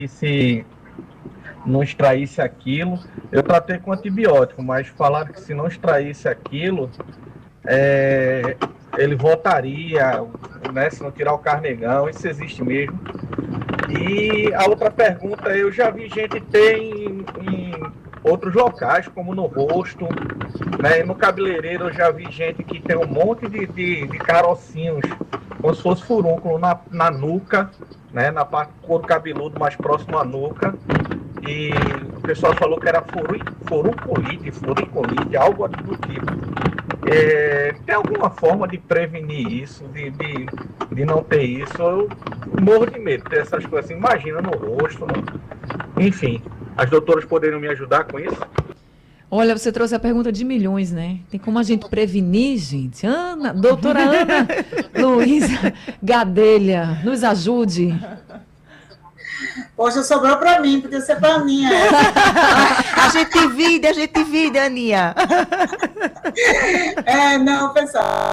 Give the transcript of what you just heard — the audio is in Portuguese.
se não extraísse aquilo, eu tratei com antibiótico, mas falaram que se não extraísse aquilo, ele voltaria, né, se não tirar o carnegão, isso existe mesmo. E a outra pergunta, eu já vi gente ter em outros locais, como no rosto, né, no cabeleireiro eu já vi gente que tem um monte de carocinhos, como se fosse furúnculo na nuca, né, na parte do couro cabeludo mais próximo à nuca, e o pessoal falou que era furiculite, algo do tipo. Tem alguma forma de prevenir isso, de não ter isso? Eu morro de medo de ter essas coisas assim, imagina no rosto, enfim. As doutoras poderiam me ajudar com isso? Olha, você trouxe a pergunta de milhões, né? Tem como a gente prevenir, gente? Doutora Ana Luísa Gadelha, nos ajude. Poxa, sobrou para mim, podia ser para mim essa. A gente vide, Aninha. Não, pessoal,